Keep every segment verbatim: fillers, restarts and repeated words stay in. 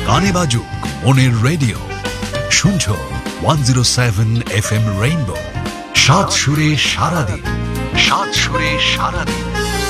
গানে বাজুক মনের রেডিও, শুনছো one zero seven F M rainbow, সাত সুরে সারাদিন, সাত সুরে সারাদিন।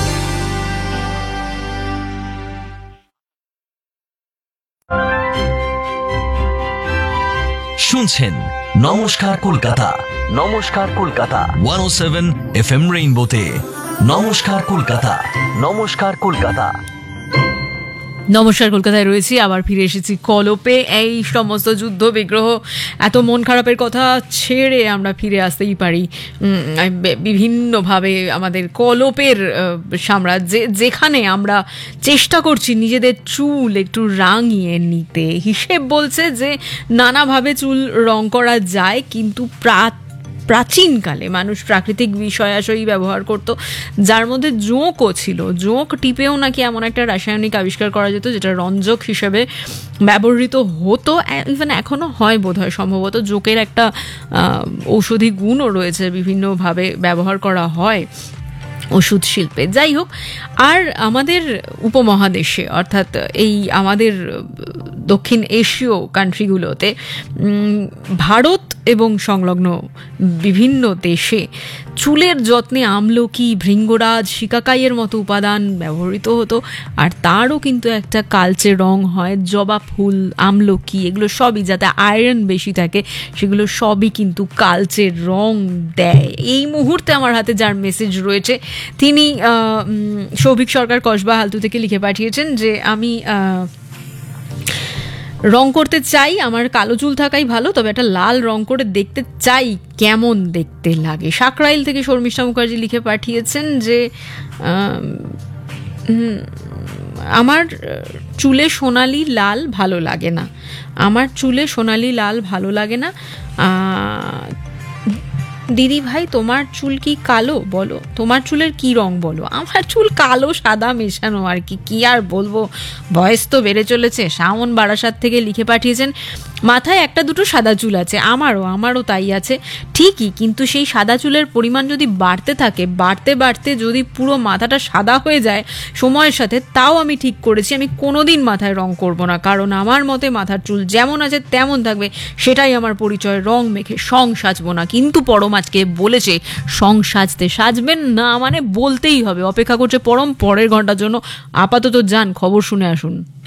শুনছেন নমস্কার কলকাতা, নমস্কার কলকাতা ওয়ান ও সেভেন এফ এম রেইনবোতে। নমস্কার কলকাতা, নমস্কার কলকাতা। নমস্কার কলকাতায় রয়েছি, আবার ফিরে এসেছি কলপে। এই সমস্ত যুদ্ধ বিগ্রহ, এত মন খারাপের কথা ছেড়ে আমরা ফিরে আসতেই পারি বিভিন্নভাবে আমাদের কলপের সাম্রাজ্যে, যেখানে আমরা চেষ্টা করছি নিজেদের চুল একটু রাঙিয়ে নিতে। হিসেব বলছে যে নানাভাবে চুল রং করা যায়, কিন্তু প্রাত প্রাচীনকালে মানুষ প্রাকৃতিক বিষয়াশয়ই ব্যবহার করত, যার মধ্যে জোঁকও ছিল। জোঁক টিপেও নাকি এমন একটা রাসায়নিক আবিষ্কার করা যেত যেটা রঞ্জক হিসেবে ব্যবহৃত হতো, ইভেন এখনও হয় বোধহয় সম্ভবত। জোঁকের একটা ঔষধি গুণও রয়েছে, বিভিন্নভাবে ব্যবহার করা হয় ওষুধ শিল্পে। যাই হোক, আর আমাদের উপমহাদেশে অর্থাৎ এই আমাদের দক্ষিণ এশীয় কান্ট্রিগুলোতে, ভারত এবং সংলগ্ন বিভিন্ন দেশে চুলের যত্নে আমলকি, ভৃঙ্গরাজ, শিকাকাইয়ের মতো উপাদান ব্যবহৃত হতো। আর তারও কিন্তু একটা কালচে রং হয়। জবা ফুল, আমলকি, এগুলো সবই, যাতে আয়রন বেশি থাকে, সেগুলো সবই কিন্তু কালচে রং দেয়। এই মুহূর্তে আমার হাতে যার মেসেজ রয়েছে, তিনি সৌভিক সরকার কসবা হালতু থেকে লিখে পাঠিয়েছেন যে আমি রং করতে চাই, আমার কালো চুল থাকাই ভালো, তবে একটা লাল রং করে দেখতে চাই কেমন দেখতে লাগে। সাকরাইল থেকে শর্মিষ্ঠা মুখার্জি লিখে পাঠিয়েছেন যে আমার চুলে সোনালি লাল ভালো লাগে না, আমার চুলে সোনালি লাল ভালো লাগে না। দিদি ভাই, তোমার চুল কি কালো? বলো তোমার চুলের কি রং বলো। আমার চুল কালো সাদা মেশানো আর কি, কি আর বলবো, বয়স তো বেড়ে চলেছে। শাওন বারাসাত থেকে লিখে পাঠিয়েছেন, মাথায় একটা দুটো সাদা চুল আছে, আমারও আমারও তাই আছে ঠিকই, কিন্তু সেই সাদা চুলের পরিমাণ যদি বাড়তে থাকে, বাড়তে বাড়তে যদি পুরো মাথাটা সাদা হয়ে যায় সময়ের সাথে, তাও আমি ঠিক করেছি আমি কোনোদিন মাথায় রং করব না, কারণ আমার মতে মাথার চুল যেমন আছে তেমন থাকবে, সেটাই আমার পরিচয়। রং মেখে সং সাজবো না। কিন্তু পরম আজকে বলেছে সং সাজতে সাজবেন না, মানে বলতেই হবে। অপেক্ষা করছে পরম পরের ঘন্টার জন্য। আপাতত যান, খবর শুনে আসুন।